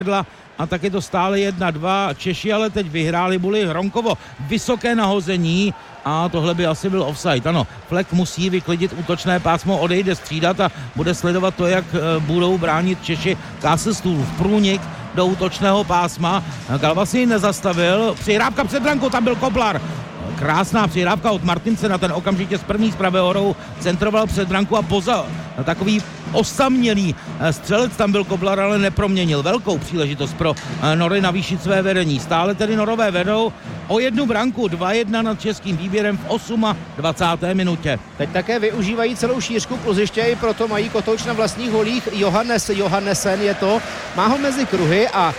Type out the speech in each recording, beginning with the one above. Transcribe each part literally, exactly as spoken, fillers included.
a tak je to stále jedna dva. Češi ale teď vyhráli Buli Hronkovo. Vysoké nahození a tohle by asi byl offside. Ano, Flek musí vyklidit útočné pásmo, odejde střídat a bude sledovat to, jak budou bránit Češi Kasselstůl v průnik do útočného pásma. Galva si nezastavil, přihrávka před brankou, tam byl Koblar. Krásná přihrávka od Martinsena, ten okamžitě z první z pravého rohu centroval před branku a poza takový osamělý střelec tam byl Koblar, ale neproměnil. Velkou příležitost pro Nory navýšit své vedení. Stále tedy Norové vedou o jednu branku, dva jedna nad českým výběrem v dvacáté osmé minutě. Teď také využívají celou šířku kluziště, i proto mají Kotouč na vlastních holích. Johannes Johannesen je to, má ho mezi kruhy a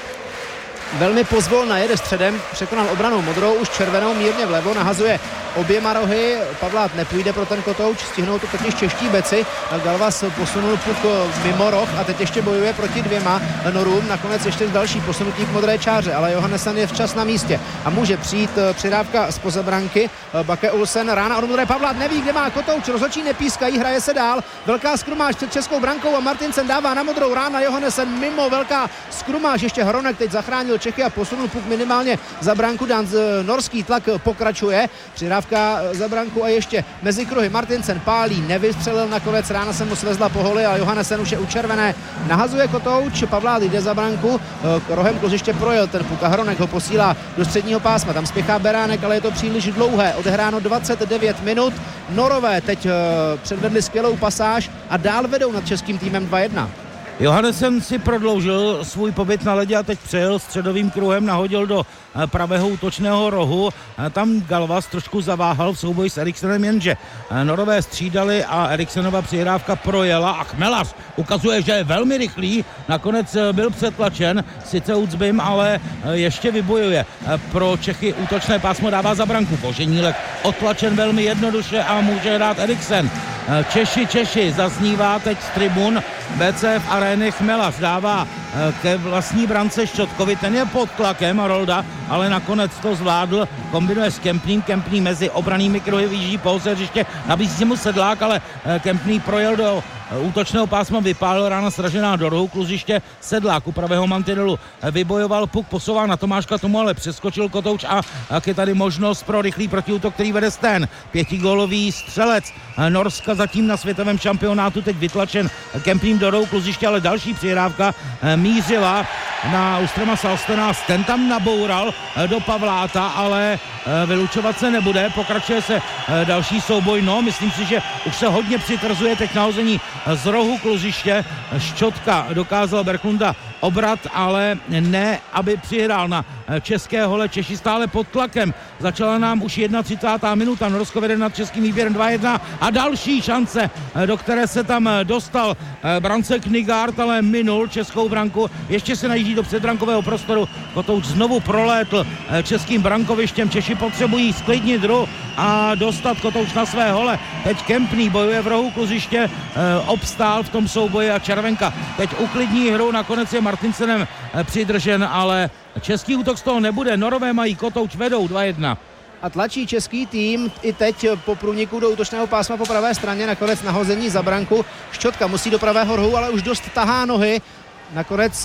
velmi pozvolna jede středem, překonal obranou modrou, už červenou mírně vlevo, nahazuje oběma rohy, Pavlát nepůjde pro ten Kotouč, stihnou to totiž čeští beci, Galvas posunul puk mimo roh a teď ještě bojuje proti dvěma Norům, nakonec ještě další posunutí k modré čáře, ale Johannesen je včas na místě a může přijít přidávka zpoza branky, Bake Olsen, rána od modré, Pavlát neví, kde má Kotouč, rozhodčí nepískají, hraje se dál, velká skrumáž před českou brankou a Martinsen dává na modrou, rána Johannesen mimo, velká skrumáž, ještě Hronek teď zachránil Čechy a posunul puk minimálně za branku, Dan norský tlak pokračuje, přidávka za branku a ještě mezi kruhy Martinsen pálí, nevystřelil nakonec, rána se mu svezla po holi a Johannesen už je u červené, nahazuje Kotouč, Pavlát jde za branku, rohem kluziště projel ten puk a Hronek ho posílá do středního pásma, tam spěchá Beránek, ale je to příliš dlouhé, odehráno dvacet devět minut, Norové teď předvedli skvělou pasáž a dál vedou nad českým týmem dva jedna. Johannesen si prodloužil svůj pobyt na ledě a teď přejel středovým kruhem, nahodil do pravého útočného rohu. Tam Galvas trošku zaváhal v souboji s Eriksenem, jenže Norové střídali a Eriksenova přihrávka projela a Chmelař ukazuje, že je velmi rychlý. Nakonec byl přetlačen, sice Ucbim, ale ještě vybojuje. Pro Čechy útočné pásmo dává za branku. Koženílek otlačen velmi jednoduše a může dát Eriksen. Češi, Češi, zaznívá teď z tribun bé cé ef arény. Chmelař dává ke vlastní brance Ščotkovi, ten je pod tlakem Rolda, ale nakonec to zvládl, kombinuje s Kempným, Kempný mezi obranými kruhy vyjíždí po hřiště, nabízí se mu Sedlák, ale Kempný projel do útočného pásma, vypálil, rána sražená do rohu kluziště, Sedlák u pravého mantinelu vybojoval puk, posouvá na Tomáška, tomu ale přeskočil Kotouč a jak je tady možnost pro rychlý protiútok, který vede Sten, pětigólový střelec Norska zatím na světovém šampionátu, teď vytlačen Kempným do rohu kluziště, ale další přihrávka mířila na Ustrema Salstena, Sten tam naboural do Pavláta, ale vylučovat se nebude, pokračuje se další souboj, no myslím si, že už se hodně přitvrzuje teď nahození z rohu kluziště, Ščotka dokázal Berklunda obrat, ale ne, aby přihrál na české hole, Češi stále pod tlakem, začala nám už třicátá jedna minuta, Norsko vede nad českým výběrem dva jedna a další šance, do které se tam dostal brance Knigard, ale minul českou branku, ještě se najíždí do předbrankového prostoru, Kotouč znovu prolétl českým brankovištěm, Češi potřebují sklidnit hru a dostat Kotouč na své hole, teď Kempný bojuje v rohu kluziště, obstál v tom souboji a červenka teď uklidní hru, nakonec je Martinsenem přidržen, ale český útok z toho nebude, Norové mají, Kotouč vedou dva jedna. A tlačí český tým i teď po průniku do útočného pásma po pravé straně, nakonec nahození za branku, Ščotka musí do pravého rohu, ale už dost tahá nohy, nakonec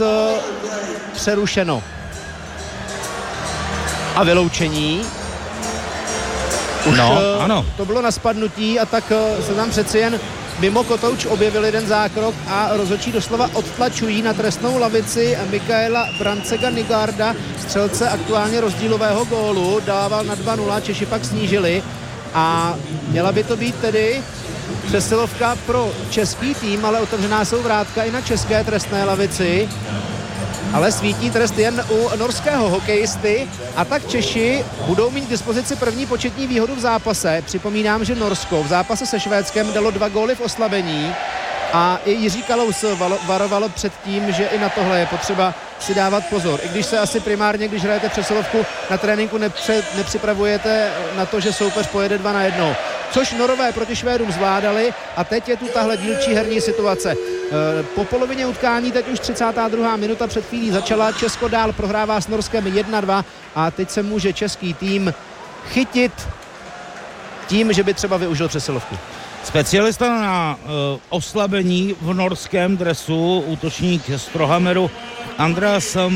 přerušeno. A vyloučení. Už no, ano. To bylo na spadnutí a tak se tam přeci jen mimo Kotouč objevil jeden zákrok a rozhodčí doslova odtlačují na trestnou lavici Mikaela Brancega Nigarda, střelce aktuálně rozdílového gólu, dával na dva nula, Češi pak snížili a měla by to být tedy přesilovka pro český tým, ale otevřená jsou vrátka i na české trestné lavici. Ale svítí trest jen u norského hokejisty a tak Češi budou mít k dispozici první početní výhodu v zápase. Připomínám, že Norsko v zápase se Švédskem dalo dva góly v oslabení a i Jiří Kalous varovalo před tím, že i na tohle je potřeba si dávat pozor. I když se asi primárně, když hrajete přesilovku na tréninku, nepře, nepřipravujete na to, že soupeř pojede dva na jednou. Což Norové proti Švédům zvládali a teď je tu tahle dílčí herní situace. Po polovině utkání, teď už třicátá druhá minuta před chvílí začala, Česko dál prohrává s Norskem jedna dva a teď se může český tým chytit tím, že by třeba využil přesilovku. Specialista na uh, oslabení v norském dresu, útočník z Trohameru Andreas